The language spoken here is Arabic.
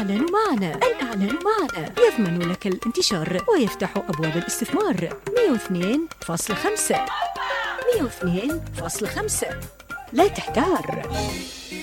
الإعلان معنا يضمن لك الانتشار ويفتح أبواب الاستثمار. 102.5 لا تحتار.